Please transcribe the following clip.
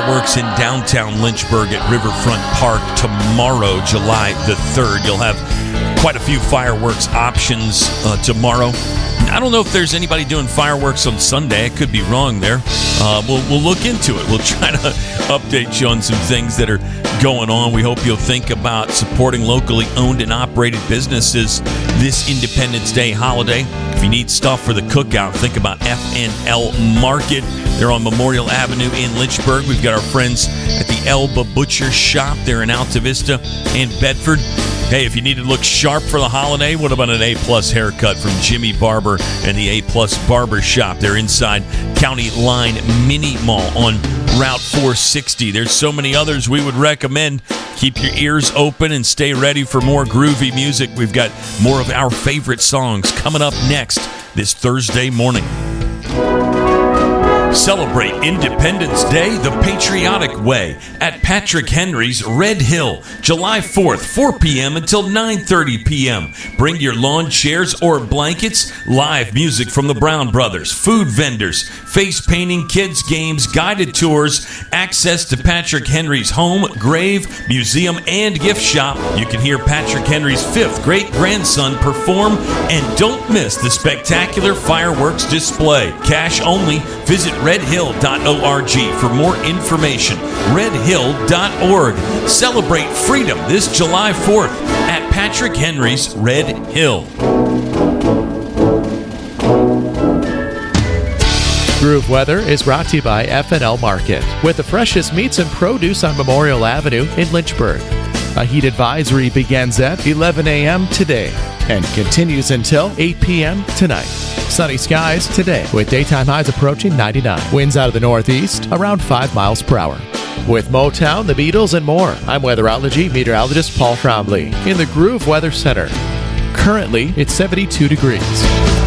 fireworks in downtown Lynchburg at Riverfront Park tomorrow, July the 3rd. You'll have quite a few fireworks options tomorrow. I don't know if there's anybody doing fireworks on Sunday. I could be wrong there. We'll look into it. We'll try to update you on some things that are going on. We hope you'll think about supporting locally owned and operated businesses this Independence Day holiday. If you need stuff for the cookout, think about F&L Market. They're on Memorial Avenue in Lynchburg. We've got our friends at the Elba Butcher Shop. They're in Alta Vista and Bedford. Hey, if you need to look sharp for the holiday, what about an A-plus haircut from Jimmy Barber and the A-plus Barber Shop? They're inside County Line Mini Mall on Route 460. There's so many others we would recommend. Keep your ears open and stay ready for more groovy music. We've got more of our favorite songs coming up next this Thursday morning. Celebrate Independence Day the patriotic way at Patrick Henry's Red Hill, July 4th, 4 p.m. until 9:30 p.m. Bring your lawn chairs or blankets, live music from the Brown Brothers, food vendors, face painting, kids games, guided tours, access to Patrick Henry's home, grave, museum, and gift shop. You can hear Patrick Henry's fifth great-grandson perform, and don't miss the spectacular fireworks display. Cash only. Visit redhill.org for more information. redhill.org. Celebrate freedom this July 4th at Patrick Henry's Red Hill. Groove Weather is brought to you by F&L Market, with the freshest meats and produce on Memorial Avenue in Lynchburg. A heat advisory begins at 11 a.m. today and continues until 8 p.m. tonight. Sunny skies today with daytime highs approaching 99. Winds out of the northeast around 5 miles per hour. With Motown, the Beatles, and more, I'm weatherology meteorologist Paul Trombley in the Groove Weather Center. Currently, it's 72 degrees.